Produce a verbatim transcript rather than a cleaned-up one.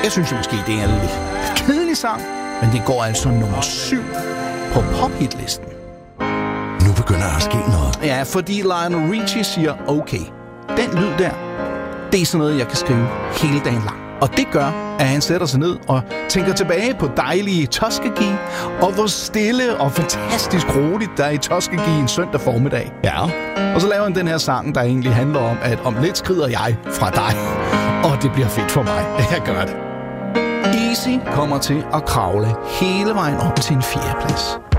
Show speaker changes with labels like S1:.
S1: Jeg synes jo måske, det er en lidt kedelig sang, men det går altså nummer syv på pophitlisten.
S2: Nu begynder der at ske noget.
S1: Ja, fordi Lionel Richie siger, okay, den lyd der, det er sådan noget, jeg kan skrive hele dagen lang. Og det gør, at han sætter sig ned og tænker tilbage på dejlige Tuskegee, og hvor stille og fantastisk roligt der er i Tuskegee en søndag formiddag.
S2: Ja.
S1: Og så laver han den her sang, der egentlig handler om, at om lidt skrider jeg fra dig, og det bliver fedt for mig, at jeg gør det. Easy kommer til at kravle hele vejen op til en fjerdeplads.